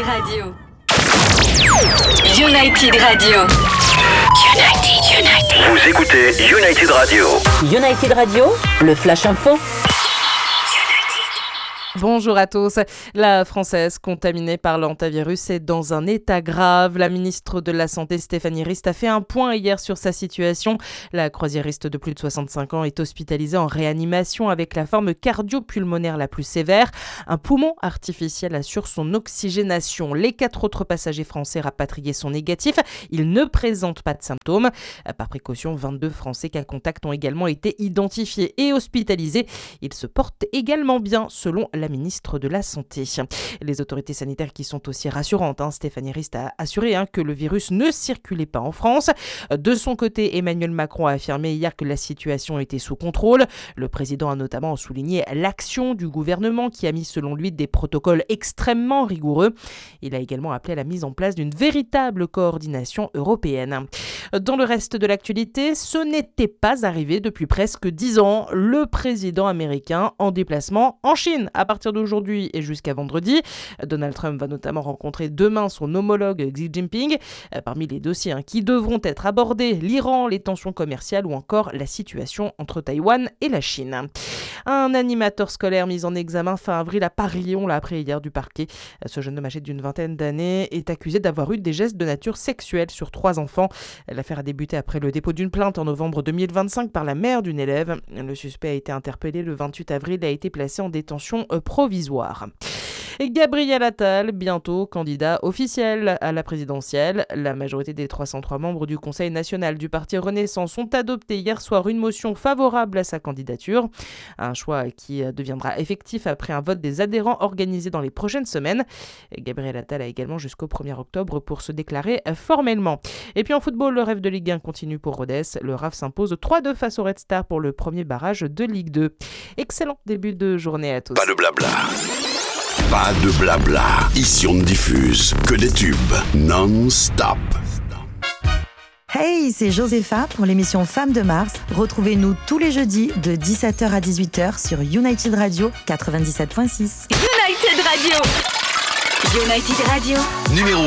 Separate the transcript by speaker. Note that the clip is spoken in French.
Speaker 1: Radio. United Radio. United.
Speaker 2: Vous écoutez United Radio.
Speaker 3: United Radio, le Flash Info.
Speaker 4: Bonjour à tous. La Française contaminée par l'hantavirus est dans un état grave. La ministre de la Santé, Stéphanie Rist, a fait un point hier sur sa situation. La croisiériste de plus de 65 ans est hospitalisée en réanimation avec la forme cardio-pulmonaire la plus sévère. Un poumon artificiel assure son oxygénation. Les 4 autres passagers français rapatriés sont négatifs. Ils ne présentent pas de symptômes. Par précaution, 22 Français cas contacts ont également été identifiés et hospitalisés. Ils se portent également bien selon la ministre de la Santé. Les autorités sanitaires qui sont aussi rassurantes. Stéphanie Rist a assuré que le virus ne circulait pas en France. De son côté, Emmanuel Macron a affirmé hier que la situation était sous contrôle. Le président a notamment souligné l'action du gouvernement qui a mis selon lui des protocoles extrêmement rigoureux. Il a également appelé à la mise en place d'une véritable coordination européenne. Dans le reste de l'actualité, ce n'était pas arrivé depuis presque 10 ans. Le président américain en déplacement en Chine à partir d'aujourd'hui et jusqu'à vendredi. Donald Trump va notamment rencontrer demain son homologue Xi Jinping. Parmi les dossiers qui devront être abordés, l'Iran, les tensions commerciales ou encore la situation entre Taïwan et la Chine. Un animateur scolaire mis en examen fin avril à Paris, on l'a appris hier du parquet. Ce jeune homme âgé d'une vingtaine d'années est accusé d'avoir eu des gestes de nature sexuelle sur 3 enfants. L'affaire a débuté après le dépôt d'une plainte en novembre 2025 par la mère d'une élève. Le suspect a été interpellé le 28 avril et a été placé en détention provisoire. Et Gabriel Attal, bientôt candidat officiel à la présidentielle. La majorité des 303 membres du Conseil national du parti Renaissance ont adopté hier soir une motion favorable à sa candidature. Un choix qui deviendra effectif après un vote des adhérents organisé dans les prochaines semaines. Gabriel Attal a également jusqu'au 1er octobre pour se déclarer formellement. Et puis en football, le rêve de Ligue 1 continue pour Rodez. Le RAF s'impose 3-2 face au Red Star pour le premier barrage de Ligue 2. Excellent début de journée à tous.
Speaker 2: Pas de blabla. Pas de blabla. Ici on ne diffuse que des tubes non-stop.
Speaker 5: Hey, c'est Josépha pour l'émission Femmes de Mars. Retrouvez-nous tous les jeudis de 17h à 18h sur United Radio 97.6.
Speaker 1: United Radio. United Radio.
Speaker 2: Numéro